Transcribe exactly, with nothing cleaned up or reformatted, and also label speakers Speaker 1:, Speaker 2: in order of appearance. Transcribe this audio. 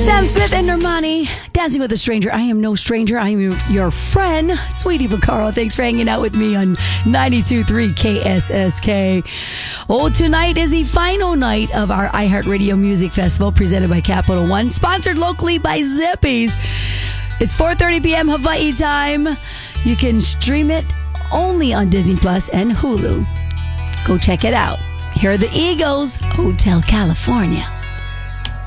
Speaker 1: Sam Smith and Normani, Dancing with a Stranger. I am no stranger. I am your, your friend, Sweetie Vaccaro. Thanks for hanging out with me on ninety-two point three K S S K. Oh, tonight is the final night of our iHeartRadio Music Festival presented by Capital One, sponsored locally by Zippy's. It's four thirty p.m. Hawaii time. You can stream it only on Disney Plus and Hulu. Go check it out. Here are the Eagles, Hotel California.